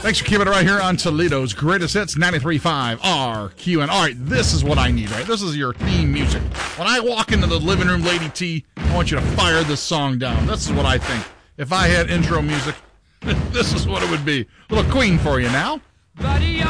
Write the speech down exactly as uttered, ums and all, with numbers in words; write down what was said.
Thanks for keeping it right here on Toledo's Greatest Hits, ninety-three point five R Q N. All right, this is what I need, right? This is your theme music. When I walk into the living room, Lady T, I want you to fire this song down. This is what I think. If I had intro music, this is what it would be. A little Queen for you now. Buddy,